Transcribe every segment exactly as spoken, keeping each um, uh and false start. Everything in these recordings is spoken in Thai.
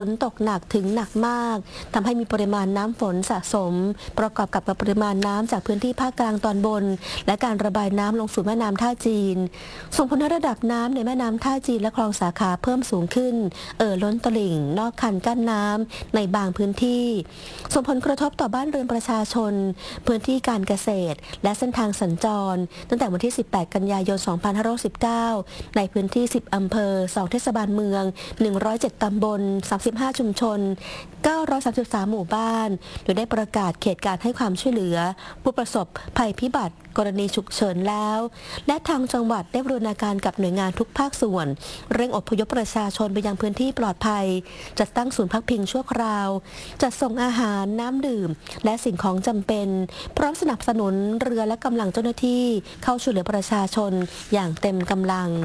ฝนตกหนักถึงหนักมากทำให้มีปริมาณน้ำฝนสะสมประกอบกับปริมาณน้ำจากพื้นที่ภาคกลางตอนบนและการระบายน้ำลงสู่แม่น้ำท่าจีนส่งผลให้ระดับน้ำในแม่น้ำท่าจีนและคลองสาขาเพิ่มสูงขึ้นเอ่อล้นตลิ่งนอกคันกั้นน้ำในบางพื้นที่ส่งผลกระทบต่อบ้านเรือนประชาชนพื้นที่การเกษตรและเส้นทางสัญจรตั้งแต่วันที่สิบแปดกันยายนสองพันห้าร้อยสิบเก้าในพื้นที่สิบอำเภอสองเทศบาลเมืองหนึ่งร้อยเจ็ดตำบลสามสิบห้าชุมชนเก้าร้อยสามสิบสามหมู่บ้านโดยได้ประกาศเขตการให้ความช่วยเหลือผู้ประสบภัยพิบัติกรณีฉุกเฉินแล้วและทางจังหวัดได้บูรณาการกับหน่วยงานทุกภาคส่วนเร่งอพยพประชาชนไปยังพื้นที่ปลอดภัยจัดตั้งศูนย์พักพิงชั่วคราวจัดส่งอาหารน้ำดื่มและสิ่งของจำเป็นพร้อมสนับสนุนเรือและกำลังเจ้าหน้าที่เข้าช่วยเหลือประชาชนอย่างเต็มกำลัง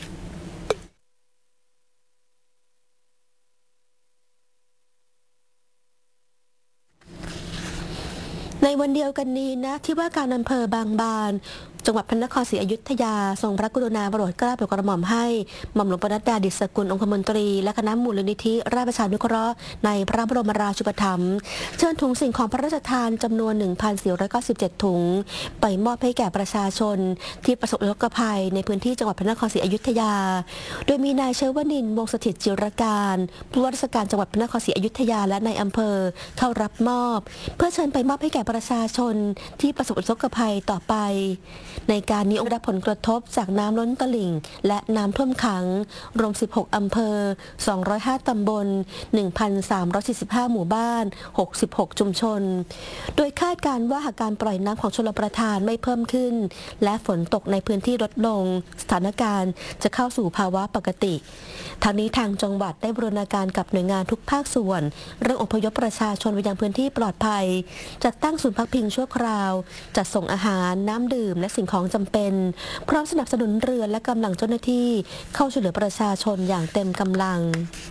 ในวันเดียวกันนี้นะที่ว่าการอำเภอบางบานจังหวัดพระนครศรีอยุธยาทรงพระกรุณาโปรดเกล้าโปรดกระหม่อมให้หม่อมหลวงปนัดดาดิษฐสกุลองคมนตรีและคณะมูลนิธิราชประชานุเคราะห์ในพระบรมราชูปถัมภ์เชิญถุงสิ่งของพระราชทานจำนวน หนึ่งพันสี่ร้อยเก้าสิบเจ็ด ถุงไปมอบให้แก่ประชาชนที่ประสบอุทกภัยในพื้นที่จังหวัดพระนครศรีอยุธยาโดยมีนายเชวนินทร์วงศ์สถิตจิรการผู้ว่าราชการจังหวัดพระนครศรีอยุธยาและนายอำเภอเข้ารับมอบเพื่อเชิญไปมอบให้แก่ประชาชนที่ประสบอุทกภัยต่อไปในการนี้ได้รับผลกระทบจากน้ำล้นตลิ่งและน้ำท่วมขังรวมสิบหกอำเภอสองร้อยห้าตำบล หนึ่งพันสามร้อยสี่สิบห้า หมู่บ้านหกสิบหกชุมชนโดยคาดการณ์ว่าหากการปล่อยน้ำของชลประทานไม่เพิ่มขึ้นและฝนตกในพื้นที่ลดลงสถานการณ์จะเข้าสู่ภาวะปกติทางนี้ทางจังหวัดได้บูรณาการกับหน่วยงานทุกภาคส่วนเรื่องอพยพประชาชนไปยังพื้นที่ปลอดภัยจัดตั้งศูนย์พักพิงชั่วคราวจัดส่งอาหารน้ำดื่มและสิ่งของจำเป็นพร้อมสนับสนุนเรือและกำลังเจ้าหน้าที่เข้าช่วยเหลือประชาชนอย่างเต็มกำลัง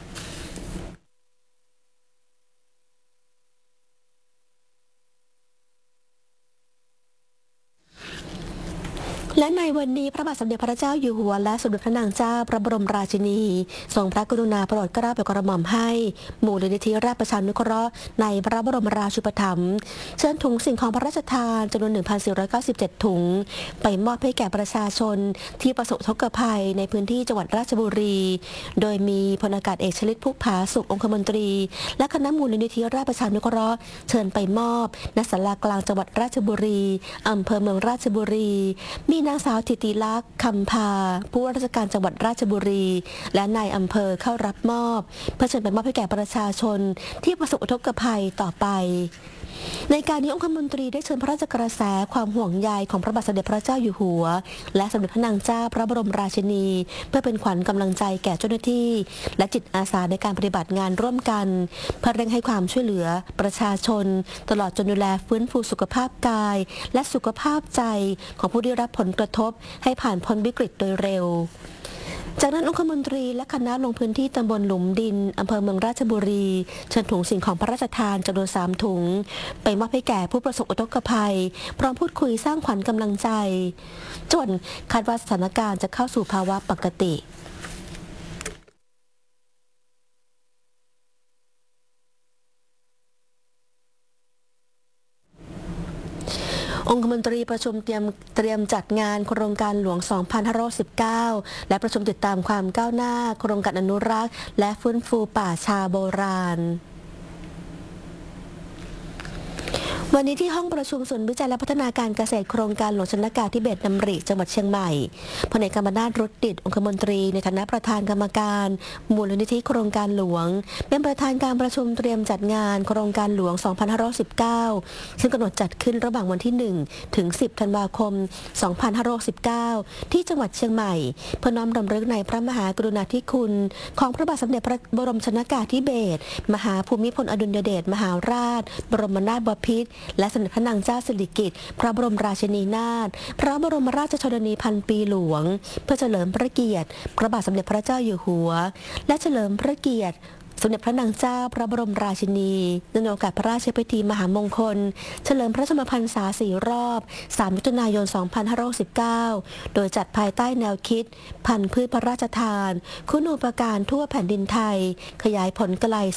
และในวันนี้พระบาทสมเด็จพระเจ้าอยู่หัวและสมเด็จพระนางเจ้าพระบรมราชินีทรงพระกรุณาโปรดเกล้าโปรดกระหม่อมให้มูลนิธิราชประชานุเคราะห์ในพระบรมราชูปถัมภ์เชิญถุงสิ่งของพระราชทานจำนวน หนึ่งพันสี่ร้อยเก้าสิบเจ็ด ถุงไปมอบให้แก่ประชาชนที่ประสบอุทกภัยในพื้นที่จังหวัดราชบุรีโดยมีพลอากาศเอกชลิตพุกผาสุของคมนตรีและคณะมูลนิธิราชประชานุเคราะห์เชิญไปมอบณศาลากลางจังหวัดราชบุรีอำเภอเมืองราชบุรีมีนางสาวธิติลักษณ์คำพาผู้ว่าราชการจังหวัดราชบุรีและนายอำเภอเข้ารับมอบเพื่อเชิญไปมอบให้แก่ประชาชนที่ประสบอุทกภัยต่อไปในการนี้องคมนตรีได้เชิญพระราชกระแสความห่วงใยของพระบาทสมเด็จพระเจ้าอยู่หัวและสมเด็จพระนางเจ้าพระบรมราชินีเพื่อเป็นขวัญกำลังใจแก่เจ้าหน้าที่และจิตอาสาในการปฏิบัติงานร่วมกันเพื่อเร่งให้ความช่วยเหลือประชาชนตลอดจนดูแลฟื้นฟูสุขภาพกายและสุขภาพใจของผู้ได้รับผลกระทบให้ผ่านพ้นวิกฤตโดยเร็วจากนั้นองคมนตรีและคณะลงพื้นที่ตำบลหลุมดินอำเภอเมืองราชบุรีเชิญถุงสิ่งของพระราชทานจำนวนสามถุงไปมอบให้แก่ผู้ประสบอุทกภัยพร้อมพูดคุยสร้างขวัญกำลังใจจนคาดว่าสถานการณ์จะเข้าสู่ภาวะปกติองคมนตรีประชุมเตรียมเตรียมจัดงานโครงการหลวง สองพันห้าร้อยสิบเก้า และประชุมติดตามความก้าวหน้าโครงการอนุรักษ์และฟื้นฟูป่าชาโบราณวันนี้ที่ห้องประชุมศูนย์วิจัยและพัฒนาการเกษตรโครงการหลวงชนกาธิเบศรดำริจังหวัดเชียงใหม่พลเอกกำมนาถ รุตดิษฐ์องคมนตรีในฐานะประธานกรรมการมูลนิธิโครงการหลวงเป็นประธานการประชุมเตรียมจัดงานโครงการหลวง สองพันห้าร้อยสิบเก้า ซึ่งกำหนดจัดขึ้นระหว่างวันที่ หนึ่ง ถึง สิบ ธันวาคม สองพันห้าร้อยสิบเก้า ที่จังหวัดเชียงใหม่เพื่อน้อมรำลึกในพระมหากรุณาธิคุณของพระบาทสมเด็จพระบรมชนกาธิเบศรมหาภูมิพลอดุลยเดชมหาราชบรมนาถบพิตรและสมเด็จพระนางเจ้าสิริกิติ์พระบรมราชินีนาถพระบรมราชชนนีพันปีหลวงเพื่อเฉลิมพระเกียรติพระบาทสมเด็จพระเจ้าอยู่หัวและเฉลิมพระเกียรติ สมเด็จพระนางเจ้าพระบรมราชินีเนื่องในโอกาสพระราชพิธีมหามงคลเฉลิมพระชนมพรรษาสี่รอบสามมิถุนายนสองพันห้าร้อยสิบเก้าโดยจัดภายใต้แนวคิดพันธุ์พืชพระราชทานคุณูปการทั่วแผ่นดินไทยขยายผลไกล